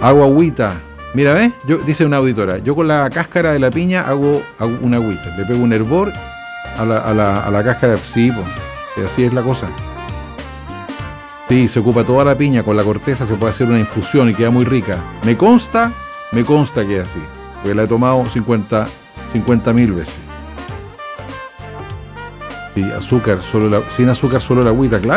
Hago agüita. Mira, ¿ves? Dice una auditora, yo con la cáscara de la piña hago una agüita. Le pego un hervor a la cáscara. Sí, pues, así es la cosa. Sí, se ocupa toda la piña, con la corteza se puede hacer una infusión y queda muy rica. Me consta que es así, porque la he tomado 50.000 veces. Sí, sin azúcar, solo la agüita, claro.